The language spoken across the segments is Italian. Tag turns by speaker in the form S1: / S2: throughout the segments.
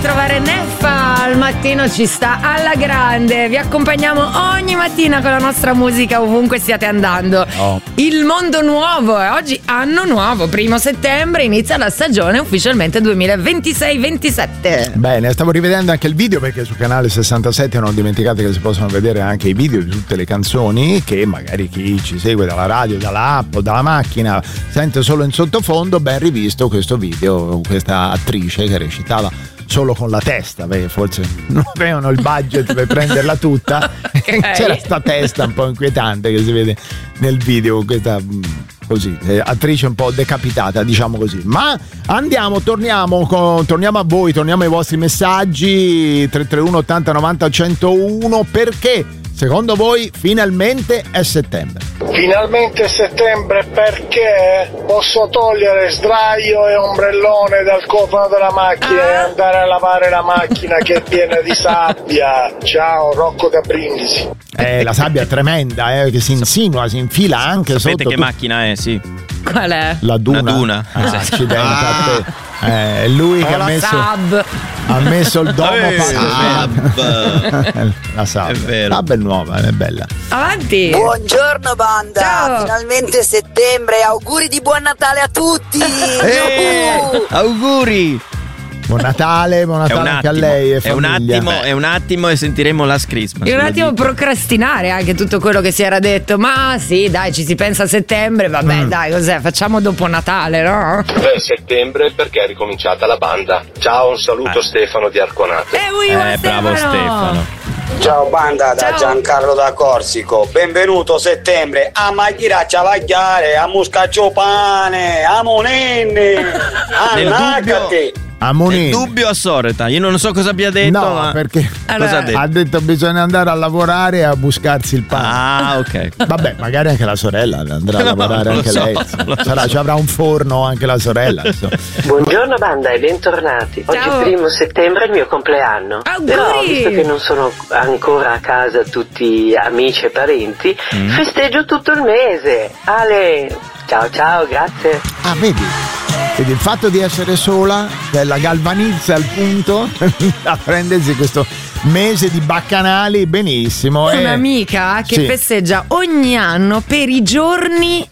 S1: Trovare Neffa al mattino ci sta alla grande. Vi accompagniamo ogni mattina con la nostra musica ovunque stiate andando. Il mondo nuovo, oggi anno nuovo, 1 settembre inizia la stagione ufficialmente 2026-27.
S2: Bene, stavo rivedendo anche il video perché sul canale 67 non dimenticate che si possono vedere anche i video di tutte le canzoni che magari chi ci segue dalla radio, dall'app o dalla macchina sente solo in sottofondo. Ben rivisto questo video, questa attrice che recitava solo con la testa, perché forse non avevano il budget per prenderla tutta. C'era sta testa un po' inquietante che si vede nel video, questa così attrice un po' decapitata, diciamo così. Ma torniamo a voi, torniamo ai vostri messaggi 331 80 90 101. Perché secondo voi finalmente è settembre?
S3: Finalmente è settembre perché posso togliere sdraio e ombrellone dal cofano della macchina e andare a lavare la macchina che è piena di sabbia. Ciao, Rocco da Brindisi.
S2: La sabbia è tremenda, che si insinua, si infila anche
S4: Sapete
S2: sotto.
S4: che macchina è, sì.
S1: Qual è?
S2: La Duna.
S4: La Duna.
S2: Accidenti a te. È lui che ha messo il domo. La Saab.
S4: È vero.
S2: Saab è nuova, è bella.
S1: Avanti.
S5: Buongiorno banda.
S1: Ciao.
S5: Finalmente settembre, auguri di buon Natale a tutti.
S4: Auguri.
S2: Buon Natale anche a lei e famiglia.
S4: È un attimo e sentiremo Last Christmas.
S1: E un attimo procrastinare anche tutto quello che si era detto. Ma sì, dai, ci si pensa a settembre. Vabbè, dai, cos'è? Facciamo dopo Natale, no?
S6: Per settembre perché è ricominciata la banda. Ciao, un saluto Stefano di Arconate.
S4: Bravo Stefano.
S7: Ciao banda, da Giancarlo da Corsico. Benvenuto settembre. A Maghiraccia Vagliare, a Muscaccio Pane, a Monenne, a Nacate.
S4: Nel dubbio a Soreta. Io non so cosa abbia detto.
S2: No,
S4: ma
S2: perché
S4: cosa
S2: ha detto bisogna andare a lavorare e a buscarsi il pane.
S4: Ah, ok.
S2: Vabbè, magari anche la sorella andrà a lavorare anche lei. Ci avrà un forno anche la sorella.
S8: Buongiorno banda e bentornati. Oggi
S1: Ciao.
S8: è 1 settembre, è il mio compleanno.
S1: Auguri.
S8: Però visto che non sono ancora a casa tutti amici e parenti, festeggio tutto il mese. Ale, ciao, grazie.
S2: Ah, vedi, il fatto di essere sola la galvanizza al punto a prendersi questo mese di baccanali benissimo.
S1: Un'amica che festeggia ogni anno per i giorni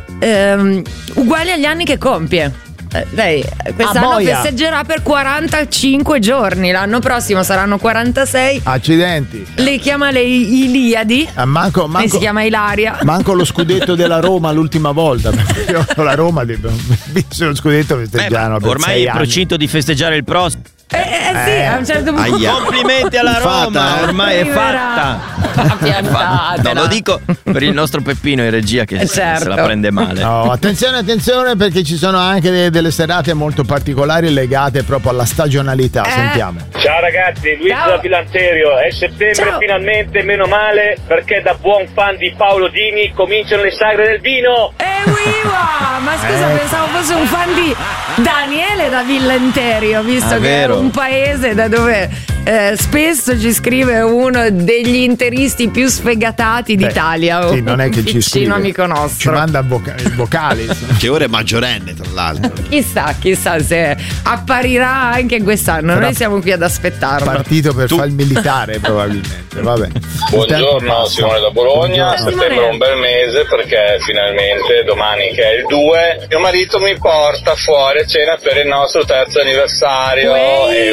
S1: uguali agli anni che compie. Lei quest'anno festeggerà per 45 giorni, l'anno prossimo saranno 46.
S2: Accidenti.
S1: Le chiama le Iliadi.
S2: Manco
S1: si chiama Ilaria.
S2: Manco lo scudetto della Roma l'ultima volta. Perché io la Roma visto lo scudetto festeggiano per
S4: ormai
S2: 6
S4: è
S2: anni.
S4: procinto di festeggiare il prossimo.
S1: Sì, a un certo punto.
S4: Complimenti alla Roma, ormai è fatta.
S1: Piantatela.
S4: No, lo dico per il nostro Peppino in regia che se la prende male.
S2: No, attenzione perché ci sono anche delle serate molto particolari legate proprio alla stagionalità. Sentiamo.
S3: Ciao ragazzi, Luigi da Pilanterio. È settembre finalmente, meno male, perché da buon fan di Paolo Dini cominciano le sagre del vino.
S1: Ma scusa, pensavo fosse un fan di Daniele da Villenterio, visto che è un paese da dove spesso ci scrive uno degli interisti più sfegatati d'Italia.
S2: Sì, non è che ci scrive,
S1: amico nostro.
S2: ci manda vocali.
S9: Che ora è maggiorenne, tra l'altro.
S1: Chissà se apparirà anche quest'anno. Noi siamo qui ad aspettarlo.
S2: Partito per fare il militare probabilmente. Vabbè.
S6: Buongiorno, Simone da Bologna. Settembre è un bel mese perché finalmente domani, che è il 2, mio marito mi porta fuori a cena per il nostro 3° anniversario. E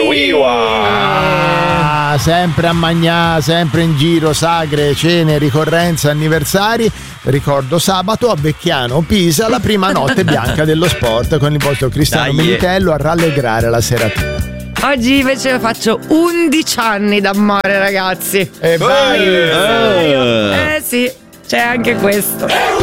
S2: sempre a Magnà, sempre in giro, sagre, cene, ricorrenze, anniversari. Ricordo sabato a Vecchiano, Pisa, la prima notte bianca dello sport con il vostro Cristiano Militello a rallegrare la seratina.
S1: Oggi invece faccio 11 anni d'amore, ragazzi.
S2: E vai!
S1: Sì, c'è anche questo.